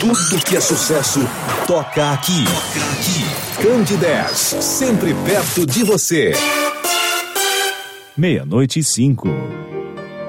Tudo que é sucesso toca aqui. Candidez, sempre perto de você. 00:05.